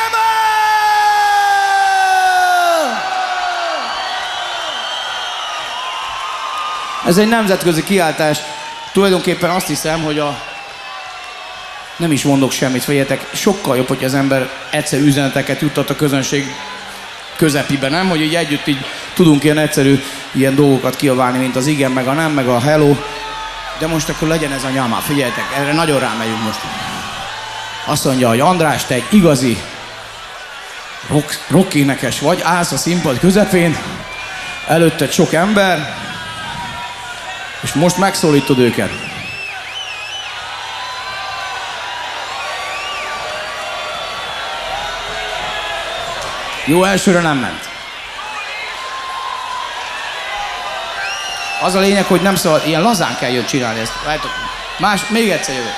nyama! Ez egy nemzetközi kiáltás. Tulajdonképpen azt hiszem, hogy nem is mondok semmit, figyeljetek, sokkal jobb, hogy az ember egyszerű üzeneteket juttat a közönség közepibe, nem? Hogy így együtt így tudunk ilyen egyszerű ilyen dolgokat kiabálni, mint az igen, meg a nem, meg a hello. De most akkor legyen ez a nyama, figyeljetek, erre nagyon rámegyünk most. Azt mondja, hogy András, te egy igazi rock énekes vagy, állsz a színpad közepén, előtted sok ember, és most megszólítod őket. Jó, elsőre nem ment. Az a lényeg, hogy nem szabad, ilyen lazán kell jön csinálni ezt. Látok, még egyszer jövök.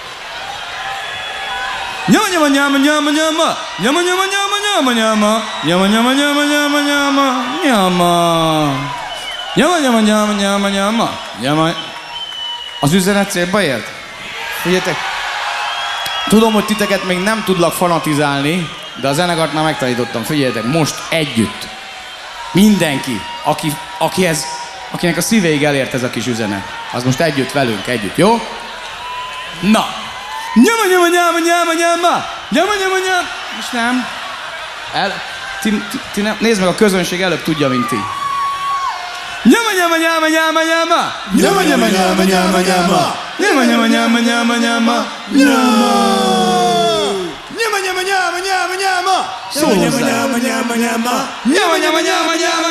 Nyama, nyama, nyama, nyama, nyama, nyama, nyama, nyama, nyama, nyama, nyama, nyama, nyama, nyama, nyama. Nyama, nyama, nyama, nyama, nyama, nyama. Az üzenet célba ért? Figyeljetek, tudom, hogy titeket még nem tudlak fanatizálni, de a zenekart már megtanítottam. Figyeljetek, most együtt. Mindenki, akinek a szívéig elért ez a kis üzenet, az most együtt velünk, együtt, jó? Na! Nyama, nyama, nyama, nyama, nyama! Nyama, nyama, nyama! Most nem. Ti nem. Nézd meg, a közönség előbb tudja, mint ti. Nyama, nyama, nyama, nyama, nyama! Nyama, nyama, nyama, nyama, nyama! Nyama, nyama, nyama, nyama, nyama! Nyama! Nyama, nyama, nyama, nyama, nyama! Szólózzál! Nyama, nyama, nyama, nyama! Nyama, nyama, nyama, nyama!